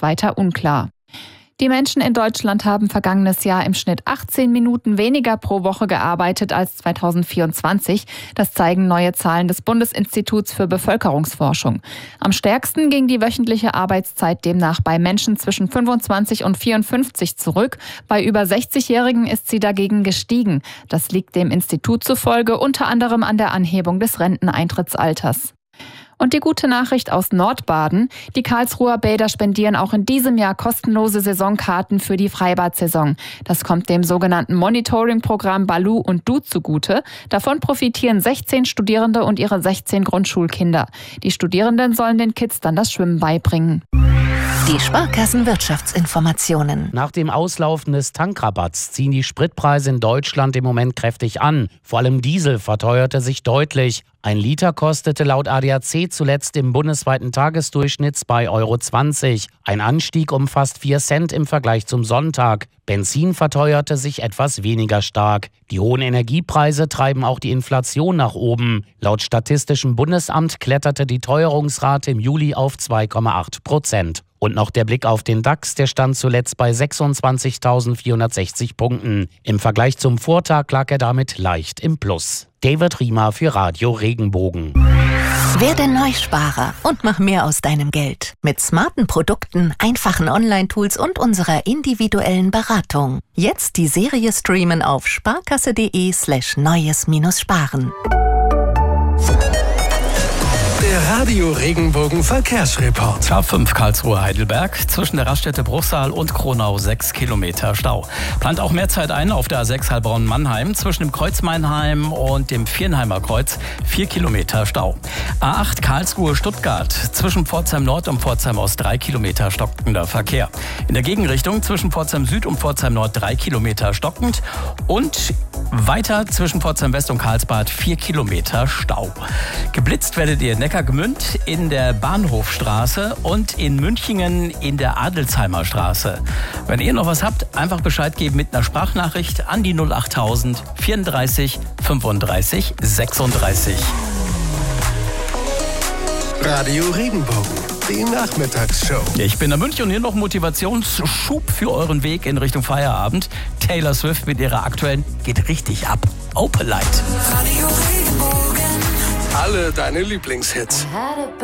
weiter unklar. Die Menschen in Deutschland haben vergangenes Jahr im Schnitt 18 Minuten weniger pro Woche gearbeitet als 2024. Das zeigen neue Zahlen des Bundesinstituts für Bevölkerungsforschung. Am stärksten ging die wöchentliche Arbeitszeit demnach bei Menschen zwischen 25 und 54 zurück. Bei über 60-Jährigen ist sie dagegen gestiegen. Das liegt dem Institut zufolge unter anderem an der Anhebung des Renteneintrittsalters. Und die gute Nachricht aus Nordbaden: Die Karlsruher Bäder spendieren auch in diesem Jahr kostenlose Saisonkarten für die Freibad-Saison. Das kommt dem sogenannten Monitoring-Programm Balu und Du zugute. Davon profitieren 16 Studierende und ihre 16 Grundschulkinder. Die Studierenden sollen den Kids dann das Schwimmen beibringen. Die Sparkassen-Wirtschaftsinformationen. Nach dem Auslaufen des Tankrabatts ziehen die Spritpreise in Deutschland im Moment kräftig an. Vor allem Diesel verteuerte sich deutlich. 1 Liter kostete laut ADAC zuletzt im bundesweiten Tagesdurchschnitt 2,20 €. Ein Anstieg um fast 4 Cent im Vergleich zum Sonntag. Benzin verteuerte sich etwas weniger stark. Die hohen Energiepreise treiben auch die Inflation nach oben. Laut Statistischem Bundesamt kletterte die Teuerungsrate im Juli auf 2,8%. Und noch der Blick auf den DAX, der stand zuletzt bei 26.460 Punkten. Im Vergleich zum Vortag lag er damit leicht im Plus. David Riemer für Radio Regenbogen. Werde Neusparer und mach mehr aus deinem Geld. Mit smarten Produkten, einfachen Online-Tools und unserer individuellen Beratung. Jetzt die Serie streamen auf sparkasse.de/neues-sparen. Der Radio Regenbogen Verkehrsreport. A5 Karlsruhe-Heidelberg, zwischen der Raststätte Bruchsal und Kronau 6 Kilometer Stau. Plant auch mehr Zeit ein auf der A6 Heilbronn-Mannheim, zwischen dem Kreuz Meinheim und dem Viernheimer Kreuz 4 Kilometer Stau. A8 Karlsruhe-Stuttgart, zwischen Pforzheim Nord und Pforzheim Ost 3 Kilometer stockender Verkehr. In der Gegenrichtung zwischen Pforzheim Süd und Pforzheim Nord 3 Kilometer stockend und weiter zwischen Pforzheim West und Karlsbad 4 Kilometer Stau. Geblitzt werdet ihr in Neckargemünd in der Bahnhofstraße und in Münchingen in der Adelsheimer Straße. Wenn ihr noch was habt, einfach Bescheid geben mit einer Sprachnachricht an die 08000 34 35 36. Radio Regenbogen, die Nachmittagsshow. Ich bin der Münch und hier noch Motivationsschub für euren Weg in Richtung Feierabend. Taylor Swift mit ihrer aktuellen Geht richtig ab. Opalite. Radio Regenbogen. Alle deine Lieblingshits.